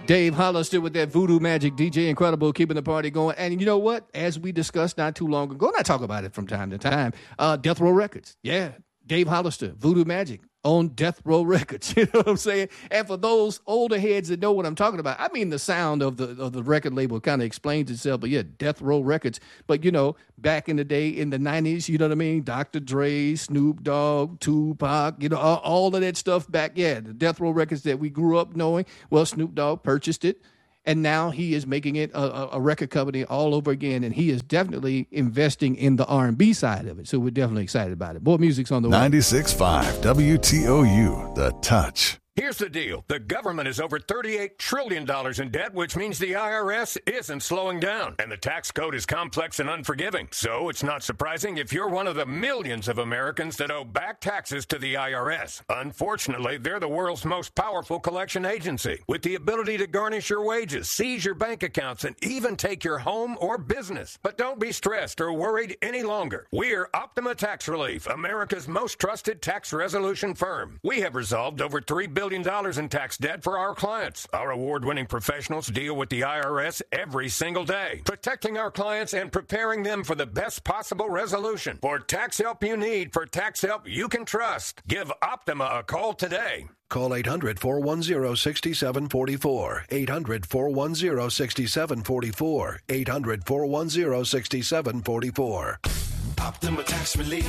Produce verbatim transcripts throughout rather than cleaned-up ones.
Dave Hollister with that Voodoo Magic, D J Incredible, keeping the party going. And you know what? As we discussed not too long ago, and I talk about it from time to time, uh, Death Row Records. Yeah, Dave Hollister, Voodoo Magic on Death Row Records. You know what I'm saying? And for those older heads that know what I'm talking about, I mean, the sound of the of the record label kind of explains itself. But yeah, Death Row Records. But, you know, back in the day, in the nineties, you know what I mean? Doctor Dre, Snoop Dogg, Tupac, you know, all, all of that stuff back. Yeah, the Death Row Records that we grew up knowing. Well, Snoop Dogg purchased it. And now he is making it a, a record company all over again, and he is definitely investing in the R and B side of it. So we're definitely excited about it. More music's on the way. ninety-six point five W T O U, The Touch. Here's the deal. The government is over thirty-eight trillion dollars in debt, which means the I R S isn't slowing down. And the tax code is complex and unforgiving. So it's not surprising if you're one of the millions of Americans that owe back taxes to the I R S. Unfortunately, they're the world's most powerful collection agency, with the ability to garnish your wages, seize your bank accounts, and even take your home or business. But don't be stressed or worried any longer. We're Optima Tax Relief, America's most trusted tax resolution firm. We have resolved over three billion dollars in tax debt for our clients. Our award-winning professionals deal with the I R S every single day, protecting our clients and preparing them for the best possible resolution. For tax help you need, for tax help you can trust, give Optima a call today. Call eight hundred, four one zero, six seven four four. eight hundred, four one zero, six seven four four. eight hundred, four one zero, six seven four four. Optima Tax Relief.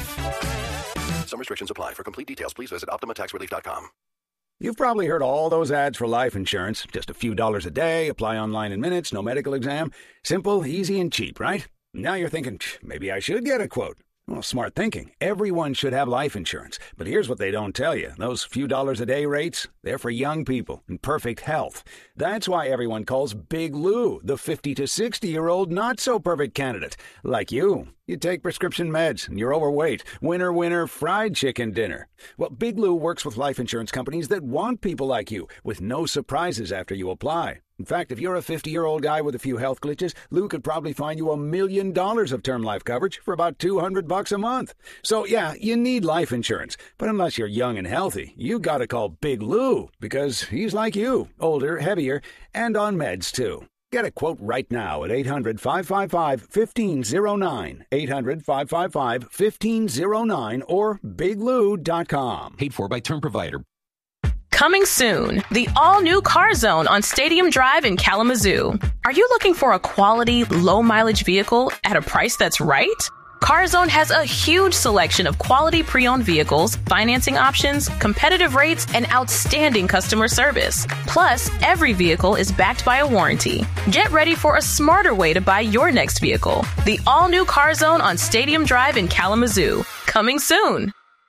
Some restrictions apply. For complete details, please visit optima tax relief dot com. You've probably heard all those ads for life insurance. Just a few dollars a day, apply online in minutes, no medical exam. Simple, easy, and cheap, right? Now you're thinking, maybe I should get a quote. Well, smart thinking. Everyone should have life insurance. But here's what they don't tell you. Those few dollars a day rates, they're for young people in perfect health. That's why everyone calls Big Lou the fifty to sixty-year-old not-so-perfect candidate. Like you. You take prescription meds, and you're overweight. Winner, winner, fried chicken dinner. Well, Big Lou works with life insurance companies that want people like you, with no surprises after you apply. In fact, if you're a fifty-year-old guy with a few health glitches, Lou could probably find you a million dollars of term life coverage for about two hundred bucks a month. So, yeah, you need life insurance. But unless you're young and healthy, you gotta call Big Lou, because he's like you, older, heavier, and on meds, too. Get a quote right now at eight hundred, five five five, one five zero nine, eight hundred, five five five, one five zero nine, or big lou dot com. Paid for by term provider. Coming soon, the all-new Car Zone on Stadium Drive in Kalamazoo. Are you looking for a quality, low-mileage vehicle at a price that's right? CarZone has a huge selection of quality pre-owned vehicles, financing options, competitive rates, and outstanding customer service. Plus, every vehicle is backed by a warranty. Get ready for a smarter way to buy your next vehicle. The all-new CarZone on Stadium Drive in Kalamazoo. Coming soon.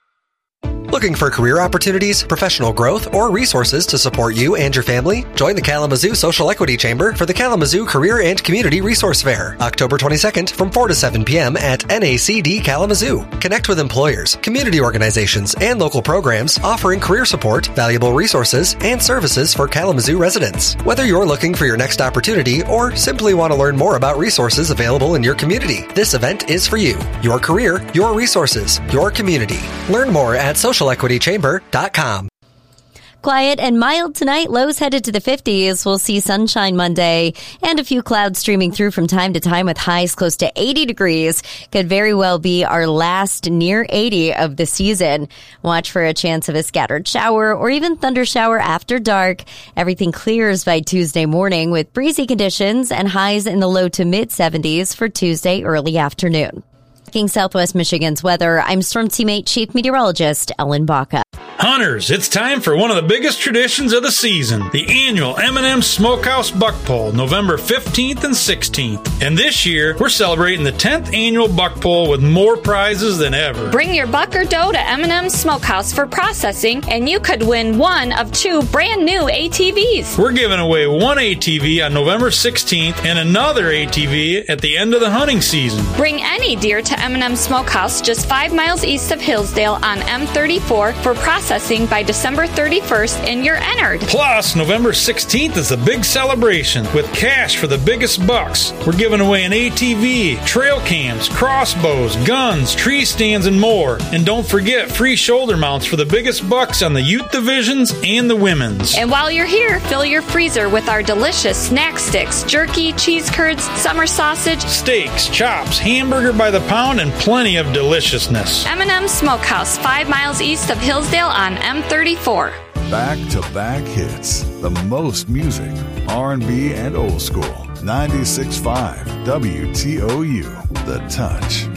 Looking for career opportunities, professional growth, or resources to support you and your family? Join the Kalamazoo Social Equity Chamber for the Kalamazoo Career and Community Resource Fair, October twenty-second from four to seven p.m. at N A C D Kalamazoo. Connect with employers, community organizations, and local programs offering career support, valuable resources, and services for Kalamazoo residents. Whether you're looking for your next opportunity or simply want to learn more about resources available in your community, this event is for you. Your career, your resources, your community. Learn more at social equity chamber dot com. Quiet and mild tonight. Lows headed to the fifties. We'll see sunshine Monday and a few clouds streaming through from time to time with highs close to eighty degrees. Could very well be our last near eighty of the season. Watch for a chance of a scattered shower or even thunder shower after dark. Everything clears by Tuesday morning with breezy conditions and highs in the low to mid seventies for Tuesday early afternoon. King Southwest Michigan's weather, I'm Storm Teammate Chief Meteorologist Ellen Baca. Hunters, it's time for one of the biggest traditions of the season, the annual M and M Smokehouse Buck Pull, November fifteenth and sixteenth. And this year, we're celebrating the tenth annual Buck Pull with more prizes than ever. Bring your buck or doe to M and M Smokehouse for processing, and you could win one of two brand new A T Vs. We're giving away one A T V on November sixteenth and another A T V at the end of the hunting season. Bring any deer to M and M Smokehouse just five miles east of Hillsdale on M thirty-four for processing by December thirty-first, and you're entered. Plus, November sixteenth is a big celebration with cash for the biggest bucks. We're giving away an A T V, trail cams, crossbows, guns, tree stands, and more. And don't forget free shoulder mounts for the biggest bucks on the youth divisions and the women's. And while you're here, fill your freezer with our delicious snack sticks, jerky, cheese curds, summer sausage, steaks, chops, hamburger by the pound, and plenty of deliciousness. M and M Smokehouse, five miles east of Hillsdale on M thirty-four. Back-to-back hits. The most music, R and B and old school. ninety-six point five W T O U, The Touch.